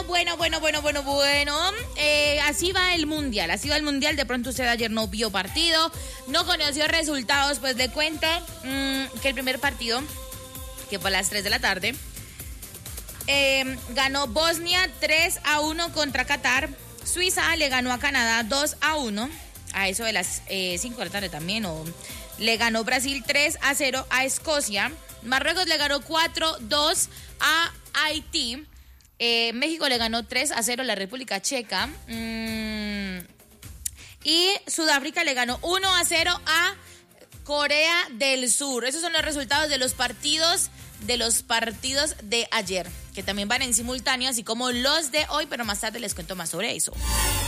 Así va el mundial. De pronto usted ayer no vio partido, no conoció resultados. Pues le cuento que el primer partido, que fue a las 3 de la tarde, ganó Bosnia 3-1 contra Qatar. Suiza le ganó a Canadá 2-1. A eso de las 5 de la tarde también. Le ganó Brasil 3-0 a Escocia. Marruecos le ganó 4-2 a Haití. México le ganó 3-0 a la República Checa. Y Sudáfrica le ganó 1-0 a Corea del Sur. Esos son los resultados de los partidos de ayer, que también van en simultáneo, así como los de hoy, pero más tarde les cuento más sobre eso.